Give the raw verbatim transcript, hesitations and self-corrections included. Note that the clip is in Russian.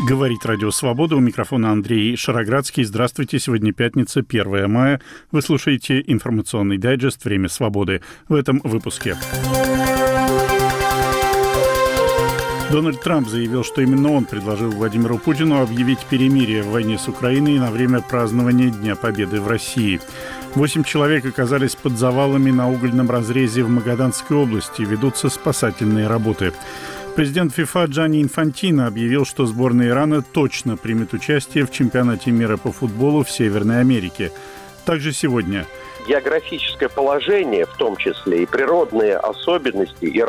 Говорит Радио Свобода. У микрофона Андрей Шароградский. Здравствуйте. Сегодня пятница, первое мая. Вы слушаете информационный дайджест «Время свободы». В этом выпуске. Дональд Трамп заявил, что именно он предложил Владимиру Путину объявить перемирие в войне с Украиной на время празднования Дня Победы в России. Восемь человек оказались под завалами на угольном разрезе в Магаданской области. Ведутся спасательные работы. Президент ФИФА Джанни Инфантино объявил, что сборная Ирана точно примет участие в чемпионате мира по футболу в Северной Америке. Также сегодня географическое положение, в том числе и природные особенности